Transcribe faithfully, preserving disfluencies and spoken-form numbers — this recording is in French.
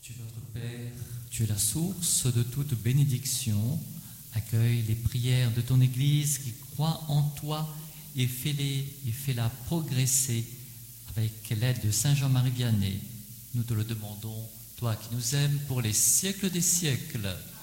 Tu es notre Père, tu es la source de toute bénédiction. Accueille les prières de ton Église qui croit en toi et fais-les et fais-la progresser avec l'aide de Saint Jean-Marie Vianney. Nous te le demandons, toi qui nous aimes pour les siècles des siècles.